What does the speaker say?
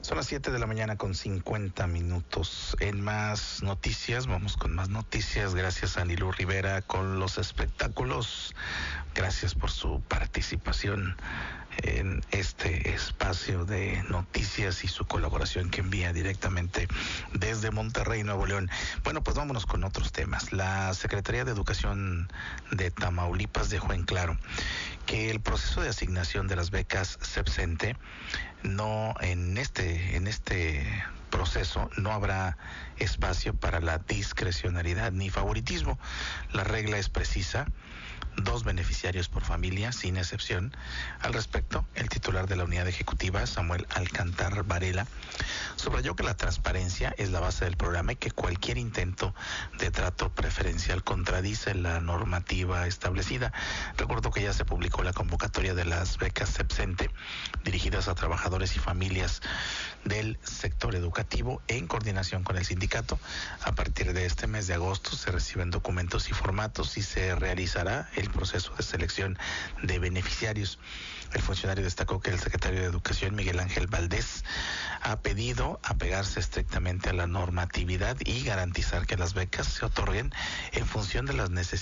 Son las 7 de la mañana con 50 minutos. En más noticias, vamos con más noticias. Gracias a Anilú Rivera con los espectáculos. Gracias por su participación en este espacio de noticias y su colaboración que envía directamente desde Monterrey, Nuevo León. Bueno, pues vámonos con otros temas. La Secretaría de Educación de Tamaulipas dejó en claro que el proceso de asignación de las becas CEPCENTE no en este proceso no habrá espacio para la discrecionalidad ni favoritismo. La regla es precisa: 2 beneficiarios por familia, sin excepción. Al respecto, el titular de la unidad ejecutiva, Samuel Alcántar Varela, subrayó que la transparencia es la base del programa y que cualquier intento de trato preferencial contradice la normativa establecida. Recordó que ya se publicó la convocatoria de las becas CEPCENTE dirigidas a trabajadores y familias del sector educativo en coordinación con el sindicato. A partir de este mes de agosto se reciben documentos y formatos y se realizará el proceso de selección de beneficiarios. El funcionario destacó que el secretario de Educación, Miguel Ángel Valdés, ha pedido apegarse estrictamente a la normatividad y garantizar que las becas se otorguen en función de las necesidades